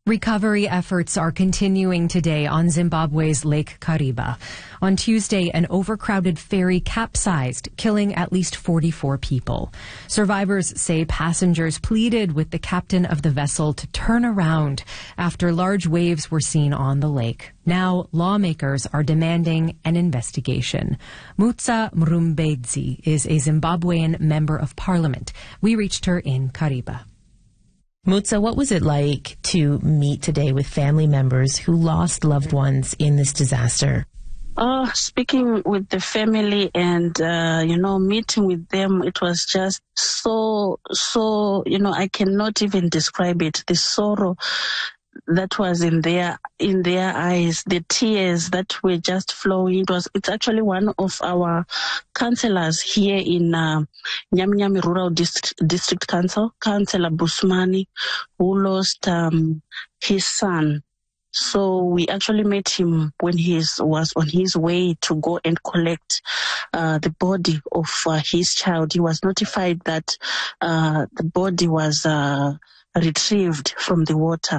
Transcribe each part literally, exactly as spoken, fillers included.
Recovery efforts are continuing today on Zimbabwe's Lake Kariba. On Tuesday, an overcrowded ferry capsized, killing at least forty-four people. Survivors say passengers pleaded with the captain of the vessel to turn around after large waves were seen on the lake. Now, lawmakers are demanding an investigation. Mutsa Mrumbedzi is a Zimbabwean member of parliament. We reached her in Kariba. Mutsa, what was it like to meet today with family members who lost loved ones in this disaster? Uh, speaking with the family and, uh, you know, meeting with them, it was just so, so, you know, I cannot even describe it. The sorrow that was in their in their eyes, the tears that were just flowing. It was it's actually one of our councillors here in uh, Nyaminyami Rural District, District Council, Councillor Busmani, who lost um, his son. So we actually met him when he was on his way to go and collect uh, the body of uh, his child. He was notified that uh, the body was uh, retrieved from the water.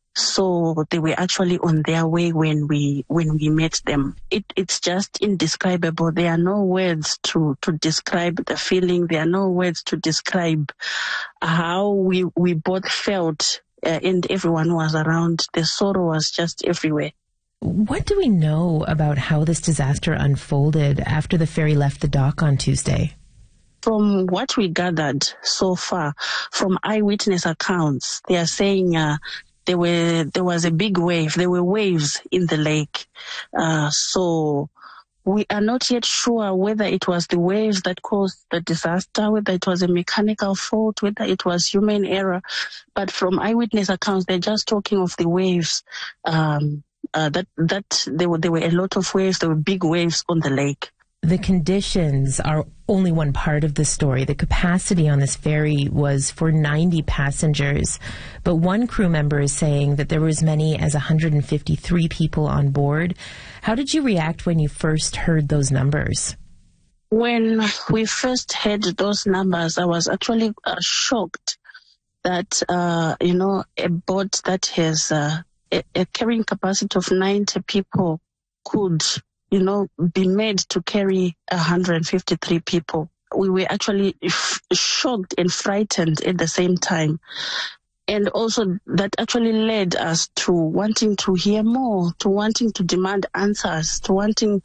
So they were actually on their way when we when we met them. It, it's just indescribable. There are no words to, to describe the feeling. There are no words to describe how we, we both felt uh, and everyone was around. The sorrow was just everywhere. What do we know about how this disaster unfolded after the ferry left the dock on Tuesday? From what we gathered so far, from eyewitness accounts, they are saying uh, There were there was a big wave. There were waves in the lake. Uh, so we are not yet sure whether it was the waves that caused the disaster, whether it was a mechanical fault, whether it was human error. But from eyewitness accounts, they're just talking of the waves. Um, uh, that that there were there were a lot of waves. There were big waves on the lake. The conditions are only one part of the story. The capacity on this ferry was for ninety passengers, but one crew member is saying that there were as many as one hundred fifty-three people on board. How did you react when you first heard those numbers? When we first heard those numbers, I was actually uh, shocked that, uh, you know, a boat that has uh, a, a carrying capacity of ninety people could you know, be made to carry one hundred fifty-three people. We were actually f- shocked and frightened at the same time. And also that actually led us to wanting to hear more, to wanting to demand answers, to wanting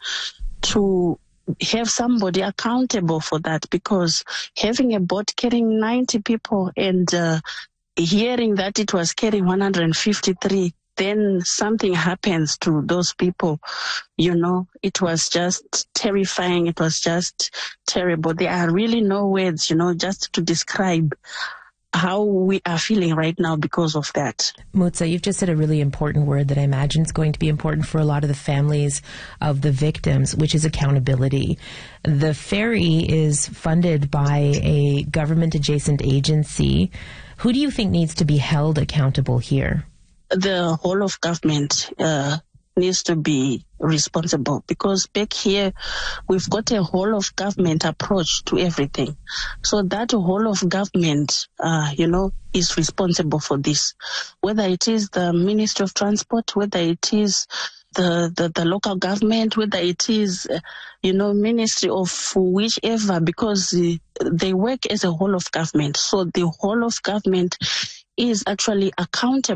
to have somebody accountable for that, because having a boat carrying ninety people and uh, hearing that it was carrying one hundred fifty-three, then something happens to those people, you know, it was just terrifying. It was just terrible. There are really no words, you know, just to describe how we are feeling right now because of that. Mutsa, you've just said a really important word that I imagine is going to be important for a lot of the families of the victims, which is accountability. The ferry is funded by a government-adjacent agency. Who do you think needs to be held accountable here? The whole of government uh, needs to be responsible, because back here we've got a whole of government approach to everything. So that whole of government, uh, you know, is responsible for this. Whether it is the Ministry of Transport, whether it is the, the, the local government, whether it is, uh, you know, Ministry of whichever, because uh, they work as a whole of government. So the whole of government is actually accountable.